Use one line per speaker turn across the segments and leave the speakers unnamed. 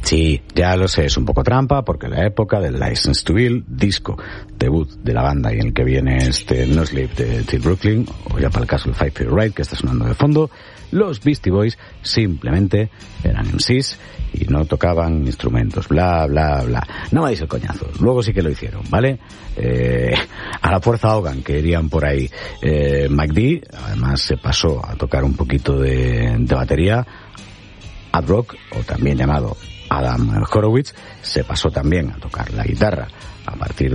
Sí, ya lo sé, es un poco trampa porque la época del License to Ill, disco debut de la banda y en el que viene No Sleep de Till Brooklyn, o ya para el caso el Five Finger Ride que está sonando de fondo, los Beastie Boys simplemente eran MCs y no tocaban instrumentos, bla, bla, bla. No me deis el coñazo, luego sí que lo hicieron, ¿vale? A la fuerza ahogan, que irían por ahí. Mike D, además se pasó a tocar un poquito de batería. Ad Rock, o también llamado Adam Horowitz, se pasó también a tocar la guitarra aparte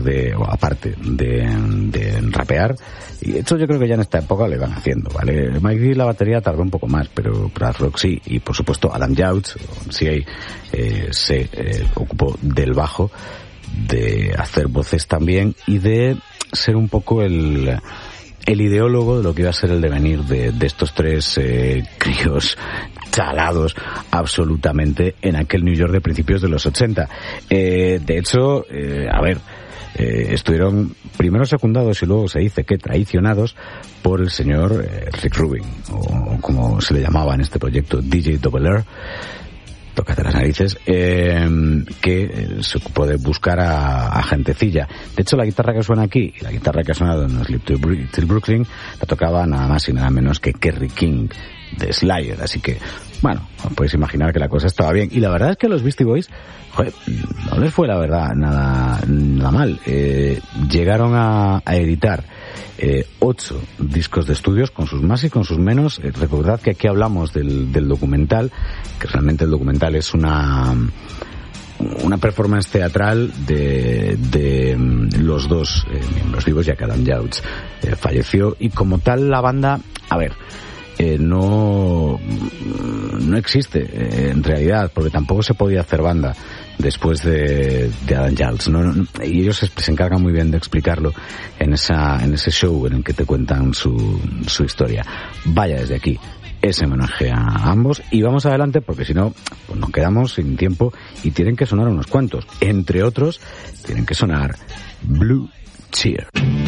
de rapear, y de hecho yo creo que ya en esta época lo iban haciendo, ¿vale? Mike D la batería tardó un poco más, pero Ad Rock sí, y por supuesto Adam Yauch, se ocupó del bajo, de hacer voces también y de ser un poco el ideólogo de lo que iba a ser el devenir de estos tres críos chalados absolutamente en aquel New York de principios de los 80. De hecho, estuvieron primero secundados y luego se dice que traicionados por el señor Rick Rubin, o como se le llamaba en este proyecto, DJ Double R, tócate las narices, que se ocupó de buscar a gentecilla. De hecho, la guitarra que suena aquí y la guitarra que ha sonado en No Sleep Till Brooklyn la tocaba nada más y nada menos que Kerry King de Slayer, así que bueno, podéis imaginar que la cosa estaba bien. Y la verdad es que a los Beastie Boys, joder, no les fue la verdad nada mal. Llegaron a editar 8 discos de estudios, con sus más y con sus menos. Recordad que aquí hablamos del documental, que realmente el documental es una performance teatral de los dos miembros vivos, ya que Adam Yauch falleció, y como tal la banda, no existe en realidad, porque tampoco se podía hacer banda después de Adam Yauch, y ellos se encargan muy bien de explicarlo en ese show en el que te cuentan su historia. Vaya desde aquí ese homenaje a ambos, y vamos adelante porque si no pues nos quedamos sin tiempo y tienen que sonar unos cuantos. Entre otros tienen que sonar Blue Cheer.